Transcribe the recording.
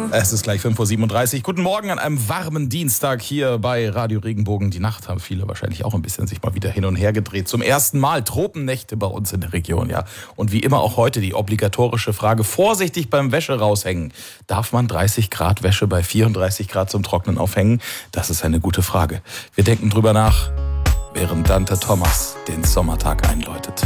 Es ist gleich 5:37 Uhr. Guten Morgen an einem warmen Dienstag hier bei Radio Regenbogen. Die Nacht haben viele wahrscheinlich auch ein bisschen sich mal wieder hin und her gedreht. Zum ersten Mal Tropennächte bei uns in der Region, ja. Und wie immer auch heute die obligatorische Frage, vorsichtig beim Wäsche raushängen. Darf man 30 Grad Wäsche bei 34 Grad zum Trocknen aufhängen? Das ist eine gute Frage. Wir denken drüber nach, während Dante Thomas den Sommertag einläutet.